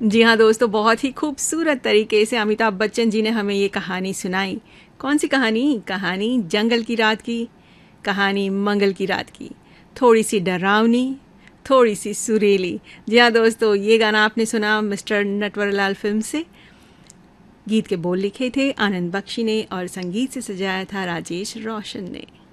जी हाँ दोस्तों, बहुत ही खूबसूरत तरीके से अमिताभ बच्चन जी ने हमें ये कहानी सुनाई। कौन सी कहानी? कहानी जंगल की रात की, कहानी मंगल की रात की। थोड़ी सी डरावनी, थोड़ी सी सुरीली। जी हाँ दोस्तों, ये गाना आपने सुना मिस्टर नटवरलाल फिल्म से। गीत के बोल लिखे थे आनंद बख्शी ने और संगीत से सजाया था राजेश रोशन ने।